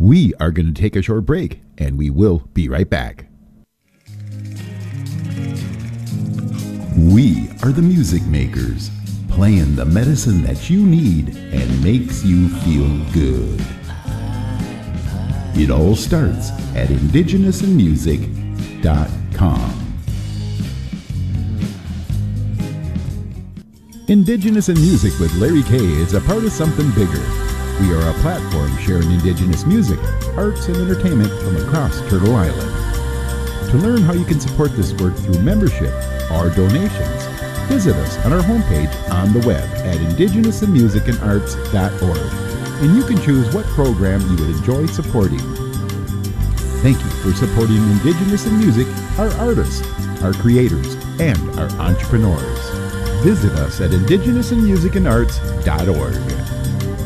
We are going to take a short break, and we will be right back. We are the music makers, playing the medicine that you need and makes you feel good. It all starts at indigenousinmusic.com. Indigenous in Music with Larry K is a part of something bigger. We are a platform sharing Indigenous music, arts, and entertainment from across Turtle Island. To learn how you can support this work through membership or donations, visit us on our homepage on the web at indigenousinmusicandarts.org, and you can choose what program you would enjoy supporting. Thank you for supporting Indigenous in Music, our artists, our creators, and our entrepreneurs. Visit us at indigenousinmusicandarts.org.